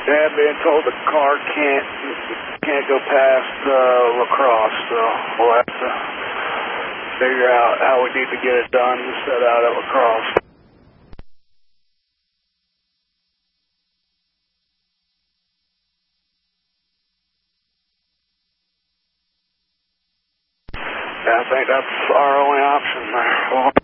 Yeah, being told the car can't go past La Crosse, so we'll have to figure out how we need to get it done and set out at La Crosse. Yeah, I think that's our only option there.